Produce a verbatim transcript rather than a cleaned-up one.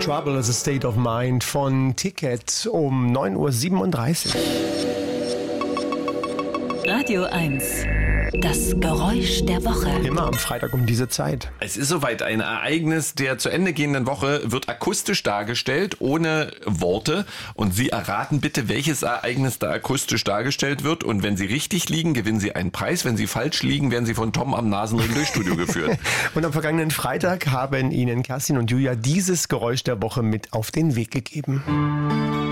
Trouble is a State of Mind von Ticket um neun Uhr siebenunddreißig. Radio eins. Das Geräusch der Woche. Immer am Freitag um diese Zeit. Es ist soweit. Ein Ereignis der zu Ende gehenden Woche wird akustisch dargestellt, ohne Worte. Und Sie erraten bitte, welches Ereignis da akustisch dargestellt wird. Und wenn Sie richtig liegen, gewinnen Sie einen Preis. Wenn Sie falsch liegen, werden Sie von Tom am Nasenring durchs Studio geführt. Und am vergangenen Freitag haben Ihnen Kerstin und Julia dieses Geräusch der Woche mit auf den Weg gegeben.